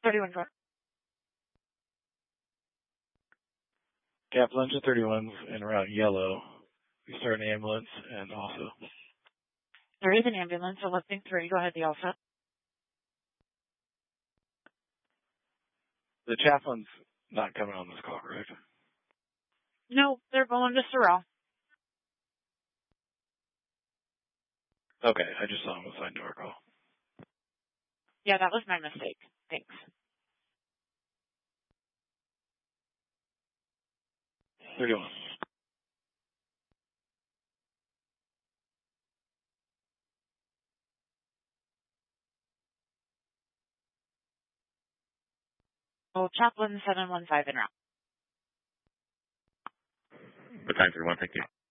31 front. Cap Lunch at 31's en route yellow. We start an ambulance and also. There is an ambulance, so lifting 3. Go ahead, the Alpha. The chaplain's not coming on this call, correct? No, they're going to Sorrel. Okay, I just saw him assigned to our call. Yeah, that was my mistake. Thanks. 31. Oh, Chaplain 715 en route. Battalion 31, thank you.